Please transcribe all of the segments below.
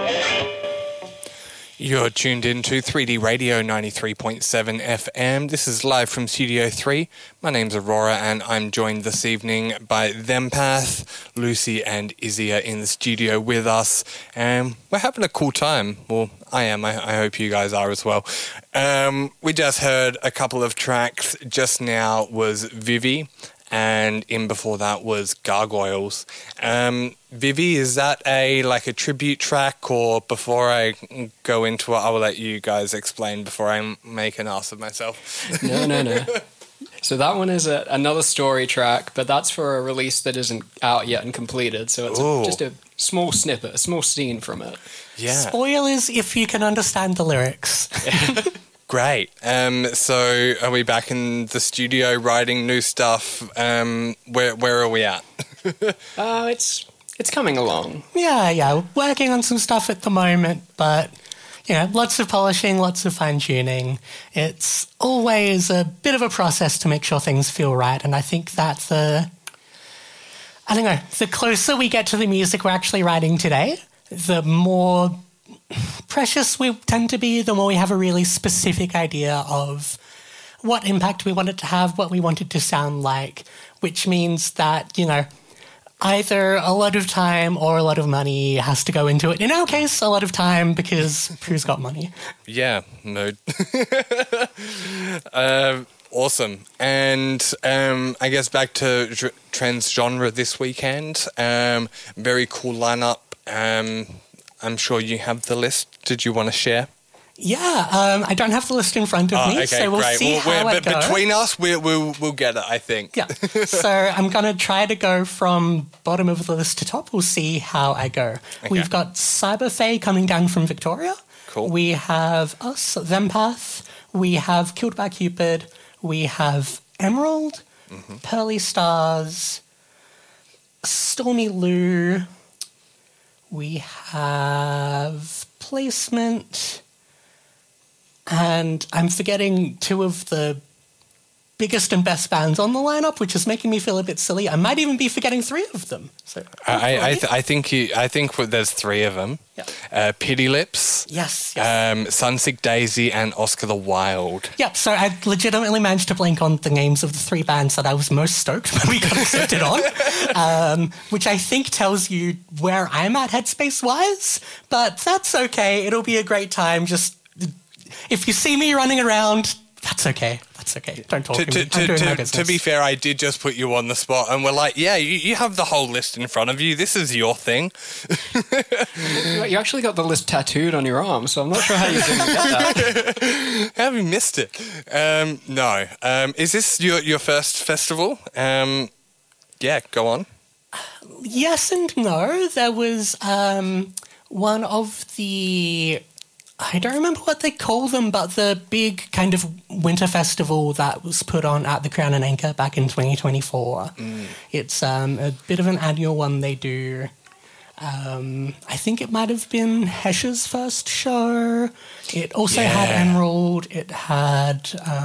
You're tuned in to 3D Radio 93.7 FM. This is live from Studio 3. My name's Aurora and I'm joined this evening by Thempath, Lucy and Izzy are in the studio with us. And we're having a cool time. Well, I am. I hope you guys are as well. We just heard a couple of tracks. Just now was Vivi. And in before that was Gargoyles. Vivi, is that a tribute track, or before I go into it, I will let you guys explain before I make an ass of myself? No. So that one is another story track, but that's for a release that isn't out yet and completed. So it's just a small snippet, a small scene from it. Yeah. Spoilers if you can understand the lyrics. Great. So are we back in the studio writing new stuff? Where are we at? It's coming along. Yeah. Working on some stuff at the moment, but lots of polishing, lots of fine-tuning. It's always a bit of a process to make sure things feel right, and I think that the closer we get to the music we're actually writing today, the more precious we tend to be, the more we have a really specific idea of what impact we want it to have, what we want it to sound like, which means that, either a lot of time or a lot of money has to go into it. In our case, a lot of time, because who's got money? Yeah, mood. Awesome. And I guess back to trans genre this weekend. Very cool lineup. I'm sure you have the list. Did you want to share? Yeah, I don't have the list in front of me, okay, so we'll great. see how it goes. Between us, we'll get it, I think. Yeah, so I'm going to try to go from bottom of the list to top. We'll see how I go. Okay. We've got Cyberfae coming down from Victoria. Cool. We have us, Thempath. We have Killed by Cupid. We have Emerald, Pearly Stars, Stormy Lou. We have Placement, and I'm forgetting two of the biggest and best bands on the lineup, which is making me feel a bit silly. I might even be forgetting three of them. So I think there's three of them. Yeah. Pity Lips. Yes. Sunsick Daisy and Oscar the Wild. Yep. So I legitimately managed to blank on the names of the three bands that I was most stoked when we got accepted on, which I think tells you where I'm at headspace wise. But that's okay. It'll be a great time. Just if you see me running around, that's okay. That's okay. Don't talk to me. I'm doing my business. To be fair, I did just put you on the spot, and we're like, yeah, you have the whole list in front of you. This is your thing. You actually got the list tattooed on your arm, so I'm not sure how you didn't get that. How have you missed it? No. Is this your first festival? Yeah, go on. Yes and no. There was one of the... I don't remember what they call them, but the big kind of winter festival that was put on at the Crown and Anchor back in 2024. It's a bit of an annual one they do. I think it might have been Hesh's first show. It also had Emerald. It had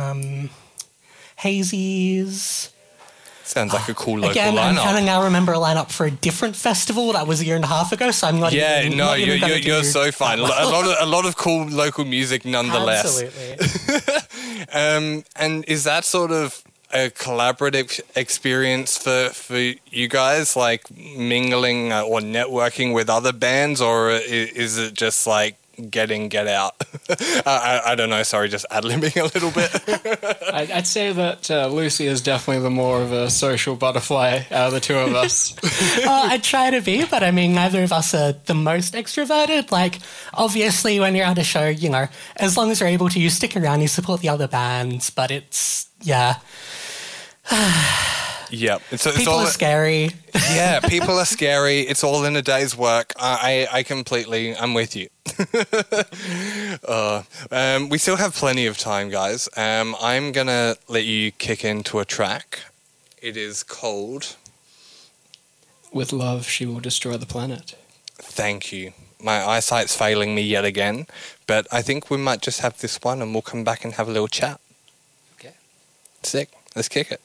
Hazy's. Sounds like a cool local Again, lineup. I'm trying to now remember a lineup for a different festival that was a year and a half ago, so I'm not even... You're so fine. A lot of cool local music nonetheless. Absolutely. And is that sort of a collaborative experience for you guys, like mingling or networking with other bands, or is it just like get out? I don't know, sorry, just ad-libbing a little bit. I'd say that Lucy is definitely the more of a social butterfly out of the two of us. I try to be, but I mean, neither of us are the most extroverted. Like, obviously, when you're at a show, as long as you're able to, you stick around, you support the other bands, but it's, yeah. Yep. People are scary. Yeah, people are scary. It's all in a day's work. I'm with you. We still have plenty of time, guys. I'm going to let you kick into a track. It is called... With Love, She Will Destroy the Planet. Thank you. My eyesight's failing me yet again, but I think we might just have this one and we'll come back and have a little chat. Okay. Sick. Let's kick it.